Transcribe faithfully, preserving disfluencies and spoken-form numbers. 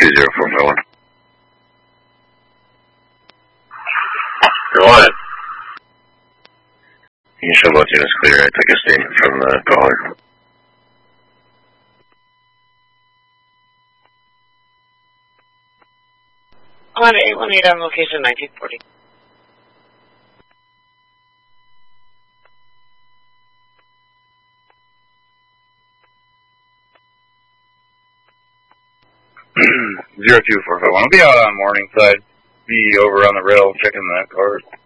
two zero four five one. Go on. You can show both units clear. I took a statement from the caller. On eight one eight on location nineteen forty. Zero two four five one. I'll be out on Morningside. Be over on the rail checking that car.